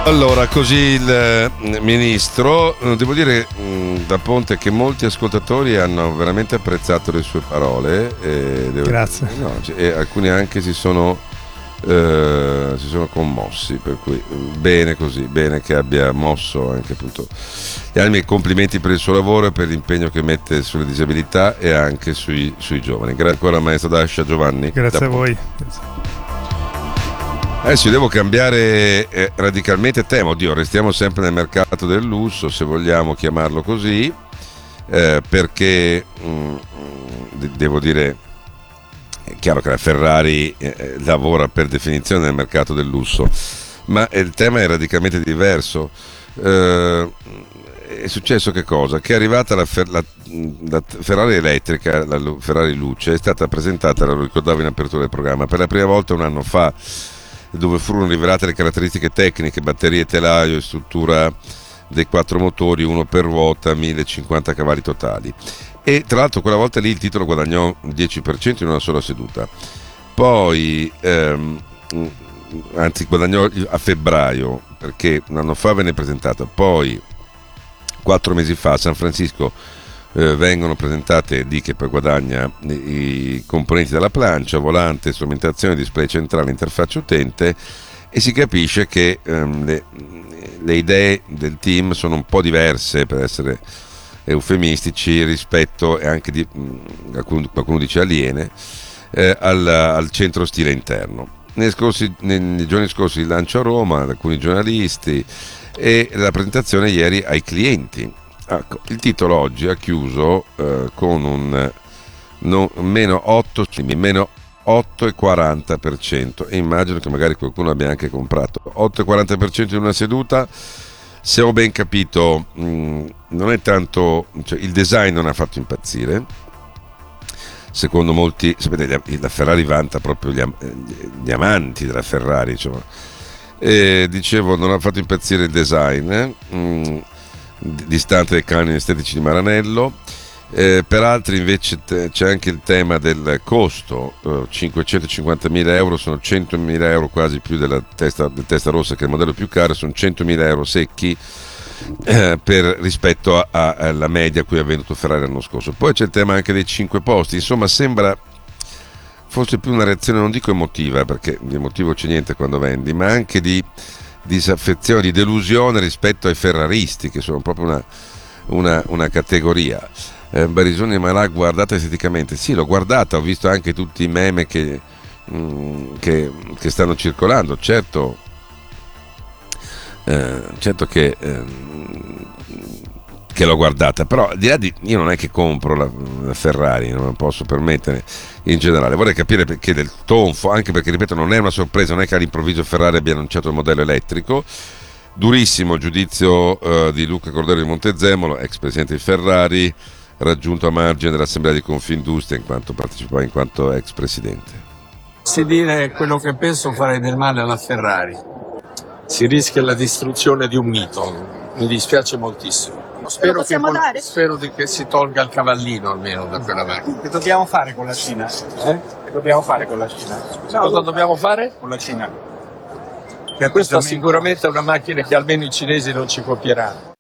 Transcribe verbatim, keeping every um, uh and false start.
Allora, così il eh, ministro, eh, devo dire mh, da Ponte che molti ascoltatori hanno veramente apprezzato le sue parole e, devo- Grazie. no, c- e alcuni anche si sono, eh, si sono commossi, per cui eh, bene così, bene che abbia mosso anche appunto gli animi e complimenti per il suo lavoro e per l'impegno che mette sulle disabilità e anche sui, sui giovani. Grazie ancora maestro Dascia Giovanni. Grazie da a Ponte. voi. Adesso devo cambiare eh, radicalmente tema. Oddio, restiamo sempre nel mercato del lusso, se vogliamo chiamarlo così, eh, perché mh, de- devo dire, è chiaro che la Ferrari eh, lavora per definizione nel mercato del lusso, ma il tema è radicalmente diverso. Eh, è successo che cosa? Che è arrivata la, Fer- la- la Ferrari elettrica, la Lu- Ferrari Luce, è stata presentata, lo ricordavo in apertura del programma, per la prima volta un anno fa, dove furono rivelate le caratteristiche tecniche, batterie, telaio e struttura dei quattro motori, uno per ruota, millecinquanta cavalli totali. E tra l'altro quella volta lì il titolo guadagnò il dieci per cento in una sola seduta. Poi, ehm, anzi guadagnò a febbraio, perché un anno fa venne presentata. Poi, quattro mesi fa a San Francisco eh, vengono presentate di che poi guadagna i, i componenti della plancia, volante, strumentazione, display centrale, interfaccia utente, e si capisce che ehm, le, le idee del team sono un po' diverse, per essere eufemistici, rispetto, e anche di, mh, qualcuno, qualcuno dice aliene, eh, al, al centro stile interno. Nei, scorsi, nei, nei giorni scorsi il lancio a Roma da alcuni giornalisti e la presentazione ieri ai clienti. Ecco, il titolo oggi ha chiuso eh, con un no, meno otto, meno otto virgola quaranta per cento, e immagino che magari qualcuno abbia anche comprato. Otto virgola quaranta per cento in una seduta, se ho ben capito, mh, non è tanto, cioè, il design non ha fatto impazzire. Secondo molti, sapete, la Ferrari vanta proprio gli, am- gli amanti della Ferrari, insomma. E dicevo, non ha fatto impazzire il design, eh? mh, distante dai canoni estetici di Maranello. Eh, per altri invece t- c'è anche il tema del costo, eh, cinquecentocinquantamila euro, sono centomila euro quasi più della testa, del testa rossa, che è il modello più caro, sono centomila euro secchi eh, per, rispetto a, a, alla media a cui ha venduto Ferrari l'anno scorso. Poi c'è il tema anche dei cinque posti, insomma sembra forse più una reazione, non dico emotiva, perché di emotivo c'è niente quando vendi, ma anche di disaffezione, di delusione rispetto ai ferraristi, che sono proprio una, una, una categoria. eh, Barisoni me l'ha guardata esteticamente, sì, l'ho guardata, ho visto anche tutti i meme che, mh, che, che stanno circolando, certo, eh, certo che, eh, che l'ho guardata, però al di là di, io non è che compro la, la Ferrari, non me lo posso permettere in generale. Vorrei capire perché del tonfo, anche perché, ripeto, non è una sorpresa, non è che all'improvviso Ferrari abbia annunciato il modello elettrico. Durissimo giudizio uh, di Luca Cordero di Montezemolo, ex presidente di Ferrari, raggiunto a margine dell'Assemblea di Confindustria in quanto partecipava in quanto ex presidente. Se dire quello che penso farei del male alla Ferrari, si rischia la distruzione di un mito, mi dispiace moltissimo. Spero, che, dare? spero di che si tolga il cavallino almeno da quella macchina. Che dobbiamo fare con la Cina? Eh? Che dobbiamo fare con la Cina? Cosa dobbiamo fare? Con la Cina. Questa sicuramente è una macchina che almeno i cinesi non ci copieranno.